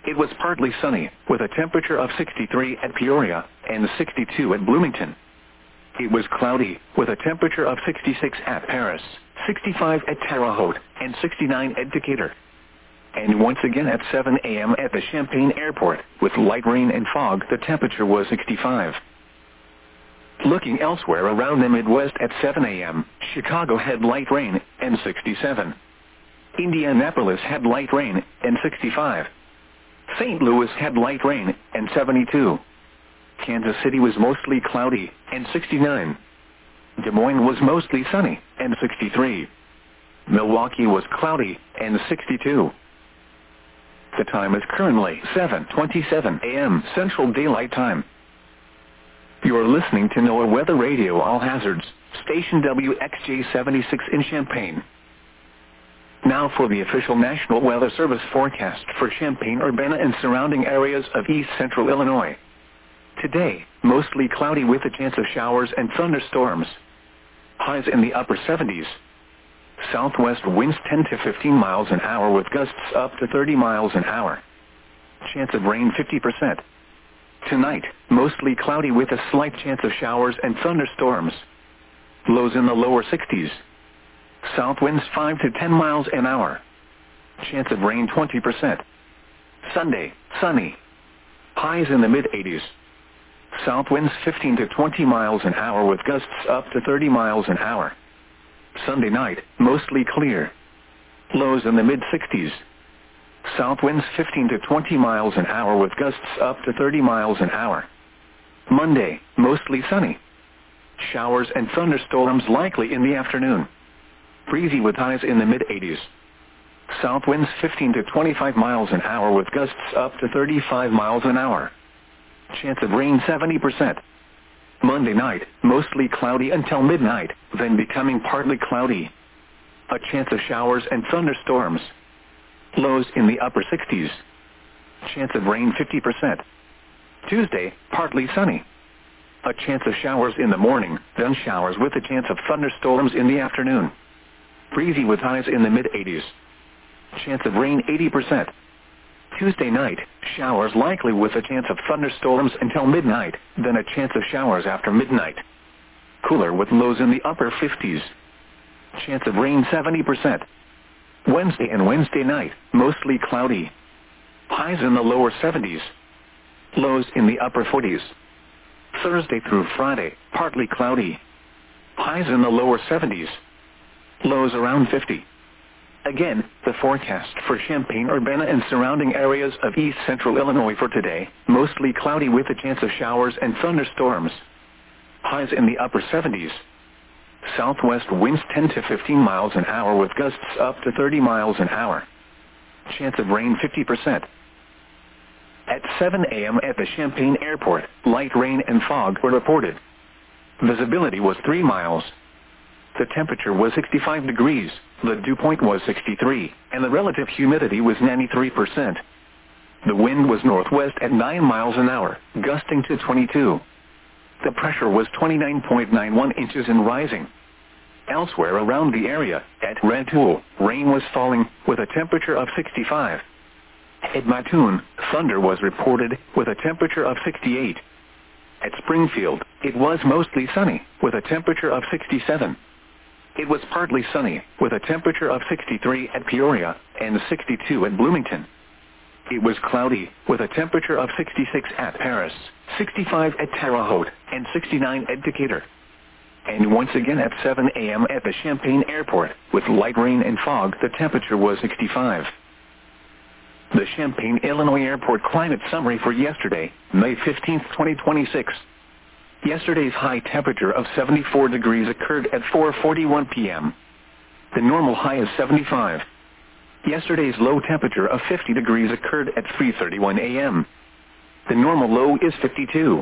It was partly sunny, with a temperature of 63 at Peoria and 62 at Bloomington. It was cloudy, with a temperature of 66 at Paris, 65 at Terre Haute, and 69 at Decatur. And once again at 7 a.m. at the Champaign Airport, with light rain and fog, the temperature was 65. Looking elsewhere around the Midwest at 7 a.m., Chicago had light rain and 67. Indianapolis had light rain and 65. St. Louis had light rain and 72. Kansas City was mostly cloudy and 69. Des Moines was mostly sunny and 63. Milwaukee was cloudy and 62. The time is currently 7:27 a.m. Central Daylight Time. You are listening to NOAA Weather Radio All Hazards, station WXJ-76 in Champaign. Now for the official National Weather Service forecast for Champaign-Urbana and surrounding areas of east central Illinois. Today, mostly cloudy with a chance of showers and thunderstorms. Highs in the upper 70s. Southwest winds 10 to 15 miles an hour with gusts up to 30 miles an hour. Chance of rain 50%. Tonight, mostly cloudy with a slight chance of showers and thunderstorms. Lows in the lower 60s. South winds 5 to 10 miles an hour. Chance of rain 20%. Sunday, sunny. Highs in the mid-80s. South winds 15 to 20 miles an hour with gusts up to 30 miles an hour. Sunday night, mostly clear. Lows in the mid-60s. South winds 15 to 20 miles an hour with gusts up to 30 miles an hour. Monday, mostly sunny. Showers and thunderstorms likely in the afternoon. Breezy with highs in the mid-80s. South winds 15 to 25 miles an hour with gusts up to 35 miles an hour. Chance of rain 70%. Monday night, mostly cloudy until midnight, then becoming partly cloudy. A chance of showers and thunderstorms. Lows in the upper 60s. Chance of rain 50%. Tuesday, partly sunny. A chance of showers in the morning, then showers with a chance of thunderstorms in the afternoon. Breezy with highs in the mid-80s. Chance of rain 80%. Tuesday night, showers likely with a chance of thunderstorms until midnight, then a chance of showers after midnight. Cooler with lows in the upper 50s. Chance of rain 70%. Wednesday and Wednesday night, mostly cloudy. Highs in the lower 70s. Lows in the upper 40s. Thursday through Friday, partly cloudy. Highs in the lower 70s. Lows around 50. Again, the forecast for Champaign-Urbana and surrounding areas of east central Illinois for today, mostly cloudy with a chance of showers and thunderstorms. Highs in the upper 70s. Southwest winds 10 to 15 miles an hour with gusts up to 30 miles an hour. Chance of rain 50%. At 7 a.m. at the Champaign Airport, light rain and fog were reported. Visibility was 3 miles. The temperature was 65 degrees, the dew point was 63, and the relative humidity was 93%. The wind was northwest at 9 miles an hour, gusting to 22. The pressure was 29.91 inches and rising. Elsewhere around the area, at Rantoul, rain was falling, with a temperature of 65. At Mattoon, thunder was reported, with a temperature of 68. At Springfield, it was mostly sunny, with a temperature of 67. It was partly sunny, with a temperature of 63 at Peoria, and 62 at Bloomington. It was cloudy, with a temperature of 66 at Paris, 65 at Terre Haute, and 69 at Decatur. And once again at 7 a.m. at the Champaign Airport, with light rain and fog, the temperature was 65. The Champaign, Illinois Airport climate summary for yesterday, May 15, 2026. Yesterday's high temperature of 74 degrees occurred at 4:41 p.m. The normal high is 75. Yesterday's low temperature of 50 degrees occurred at 3:31 a.m. The normal low is 52.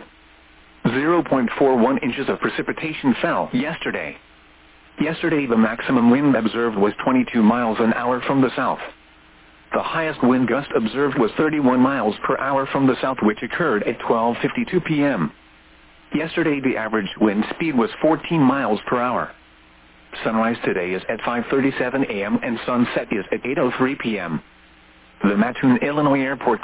0.41 inches of precipitation fell yesterday. Yesterday the maximum wind observed was 22 miles an hour from the south. The highest wind gust observed was 31 miles per hour from the south, which occurred at 12:52 p.m. Yesterday the average wind speed was 14 miles per hour. Sunrise today is at 5:37 a.m. and sunset is at 8:03 p.m. The Mattoon, Illinois Airport